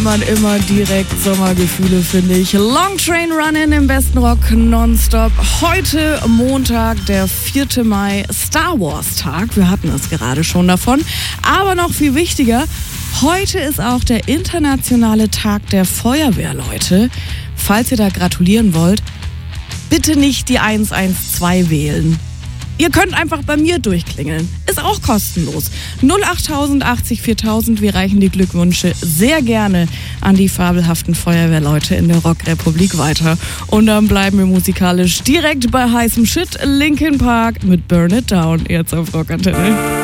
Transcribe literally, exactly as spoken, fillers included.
man immer direkt Sommergefühle, finde ich. Long Train Running im besten Rock nonstop. Heute Montag, der vierte Mai, Star Wars Tag. Wir hatten es gerade schon davon. Aber noch viel wichtiger, heute ist auch der internationale Tag der Feuerwehrleute. Falls ihr da gratulieren wollt, bitte nicht die eins eins zwei wählen. Ihr könnt einfach bei mir durchklingeln. Ist auch kostenlos. null acht tausend achtzig viertausend. Wir reichen die Glückwünsche sehr gerne an die fabelhaften Feuerwehrleute in der Rockrepublik weiter. Und dann bleiben wir musikalisch direkt bei heißem Shit. Linkin Park mit Burn It Down. Jetzt auf Rockantenne.